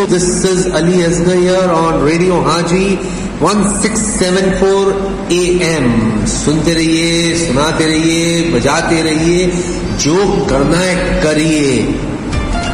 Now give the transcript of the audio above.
This is Ali Asghar here on Radio Haji 1674 AM. सुनते रहिए, सुनाते रहिए, बजाते रहिए, जो करना है करिए.